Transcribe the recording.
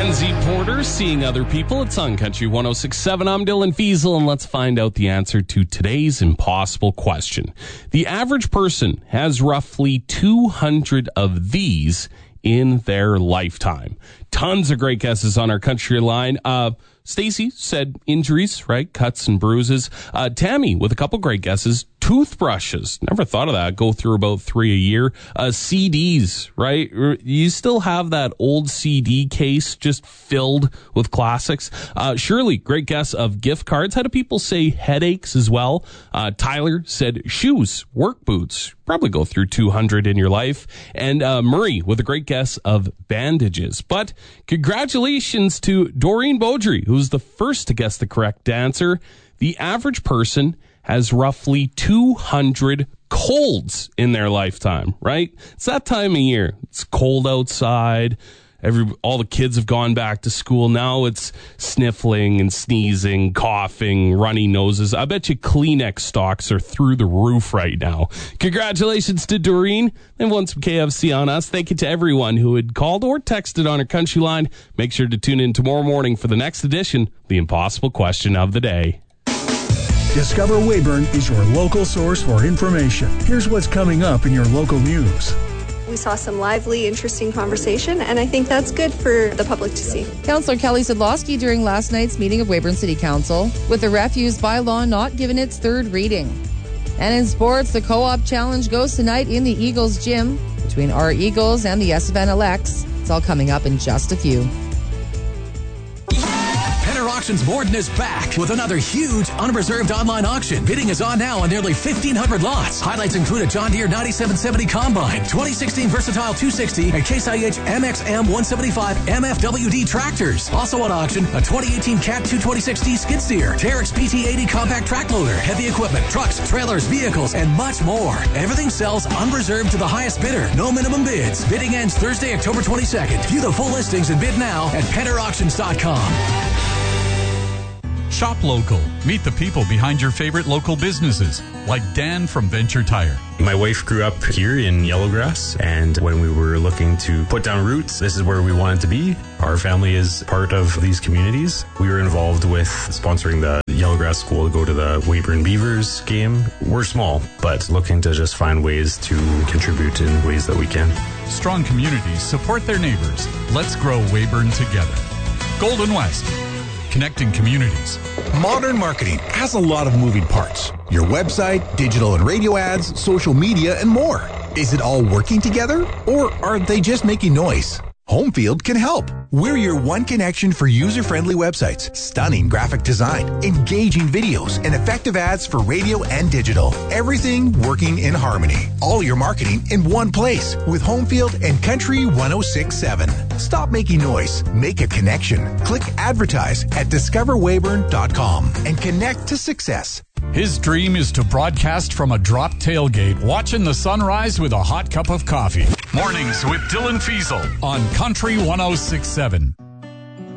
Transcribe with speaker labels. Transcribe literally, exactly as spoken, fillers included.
Speaker 1: Lindsay Porter, Seeing Other People. It's on Country one oh six point seven. I'm Dylan Fiesel, and let's find out the answer to today's impossible question. The average person has roughly two hundred of these in their lifetime. Tons of great guesses on our country line. Uh, Stacy said injuries, right? Cuts and bruises. Uh, Tammy with a couple great guesses. Toothbrushes. Never thought of that. Go through about three a year. Uh, C Ds, right? You still have that old C D case just filled with classics. Uh, Shirley, great guess of gift cards. How do people say headaches as well? Uh, Tyler said shoes, work boots. Probably go through two hundred in your life. And uh, Murray with a great guess of bandages. But congratulations to Doreen Beaudry, who's the first to guess the correct answer. The average person has roughly two hundred colds in their lifetime, right? It's that time of year. It's cold outside. Every, all the kids have gone back to school. Now it's sniffling and sneezing, coughing, runny noses. I bet you Kleenex stocks are through the roof right now. Congratulations to Doreen. And won some K F C on us. Thank you to everyone who had called or texted on our country line. Make sure to tune in tomorrow morning for the next edition, the impossible question of the day.
Speaker 2: Discover Weyburn is your local source for information. Here's what's coming up in your local news.
Speaker 3: We saw some lively, interesting conversation, and I think that's good for the public to see.
Speaker 4: Councillor Kelly Sidlowski during last night's meeting of Weyburn City Council, with the refuse bylaw not given its third reading. And in sports, the Co-op Challenge goes tonight in the Eagles gym between our Eagles and the S F N L X. It's all coming up in just a few.
Speaker 5: Penner Auctions Borden is back with another huge unreserved online auction. Bidding is on now on nearly fifteen hundred lots. Highlights include a John Deere ninety-seven seventy Combine, twenty sixteen Versatile two sixty, and Case I H M X M one seventy-five M F W D tractors. Also on auction, a twenty eighteen Cat two twenty-six D skid steer, Terex P T eighty compact track loader, heavy equipment, trucks, trailers, vehicles, and much more. Everything sells unreserved to the highest bidder. No minimum bids. Bidding ends Thursday, October twenty-second. View the full listings and bid now at penner auctions dot com.
Speaker 6: Shop local. Meet the people behind your favorite local businesses, like Dan from Venture Tire.
Speaker 7: My wife grew up here in Yellowgrass, and when we were looking to put down roots, this is where we wanted to be. Our family is part of these communities. We were involved with sponsoring the Yellowgrass School to go to the Weyburn Beavers game. We're small, but looking to just find ways to contribute in ways that we can.
Speaker 6: Strong communities support their neighbors. Let's grow Weyburn together. Golden West. Connecting communities.
Speaker 8: Modern marketing has a lot of moving parts. Your website, digital and radio ads, social media, and more. Is it all working together, or are they just making noise? Homefield can help. We're your one connection for user-friendly websites, stunning graphic design, engaging videos, and effective ads for radio and digital. Everything working in harmony. All your marketing in one place with Homefield and Country one oh six point seven. Stop making noise. Make a connection. Click advertise at discover weyburn dot com and connect to success.
Speaker 6: His dream is to broadcast from a drop tailgate, watching the sunrise with a hot cup of coffee. Mornings with Dylan Fiesel on Country one oh six point seven.